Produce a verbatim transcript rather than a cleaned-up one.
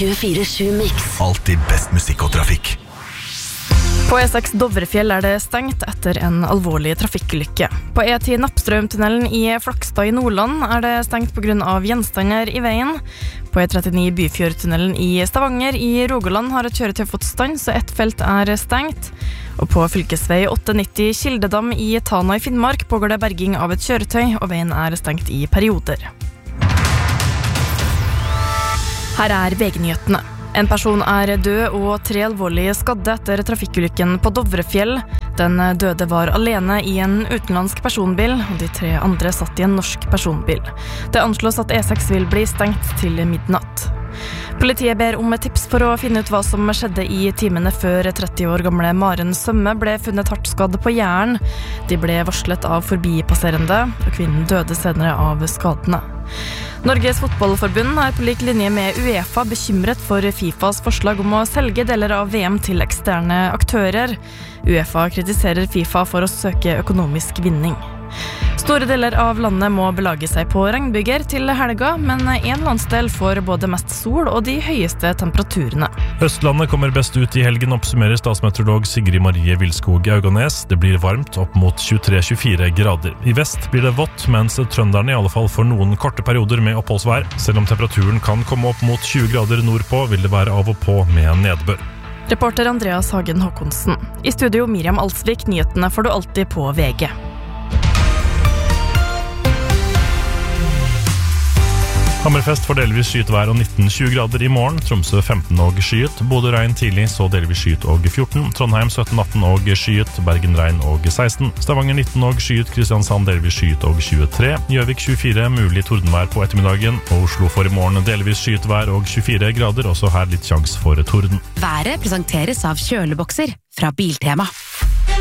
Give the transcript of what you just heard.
tjuefire sju Mix. Alltid best musikk og trafikk. På E seks Dovrefjell er det stengt etter en alvorlig trafikkulykke. På E ti Nappstrømtunnelen i Flakstad i Nordland er det stengt på grunn av gjenstander i veien. På E trettini Byfjordtunnelen i Stavanger i Rogaland har et kjøretøy fått stans, og ett felt er stengt. Og på fylkesvei åtte nitti Kildedam i Tana i Finnmark pågår det berging av et kjøretøy, og veien er stengt i perioder. Her er V G-nyhetene. En person er død og tre alvorlige skadde etter trafikkulykken på Dovrefjell. Den døde var alene i en utenlandsk personbil, og de tre andre satt i en norsk personbil. Det anslås at E seks vil bli stengt til midnatt. Politiet ber om et tips for å finne ut hva som skjedde i timene før tretti år gamle Maren Sømme ble funnet hardt skadd på Jæren. De ble varslet av forbipasserende, og kvinnen døde senere av skadene. Norges fotballforbund er på lik linje med UEFA bekymret for FIFAs forslag om å selge deler av V M til eksterne aktører. UEFA kritiserer FIFA for å søke økonomisk vinning. Store deler av landet må belage seg på regnbyger til helga, men en landsdel får både mest sol og de høyeste temperaturene. Østlandet kommer best ut i helgen, oppsummerer statsmeteorolog Sigrid Marie Vilskog Auganes. Det blir varmt opp mot tjuetre til tjuefire grader. I vest blir det vått, mens trønderne i alle fall får noen korte perioder med oppholdsvær. Selv om temperaturen kan komme opp mot tjue grader nordpå, vil det være av og på med nedbør. Reporter Andreas Hagen Håkonsen. I studio Miriam Alsvik, nyhetene får du alltid på V G. Hammerfest får delvis skyet vær og nitten til tjue grader i morgen. Tromsø femten og skyet. Bodø regn tidlig, så delvis skyet og fjorten. Trondheim sytten atten og skyet. Bergen regn og seksten. Stavanger nitten og skyet. Kristiansand delvis skyet og tjuetre. Gjøvik tjuefire, mulig tordenvær på ettermiddagen. Og Oslo får i morgen delvis skyet vær og tjuefire grader. Også her litt sjans for torden. Været presenteres av kjølebokser fra Biltema.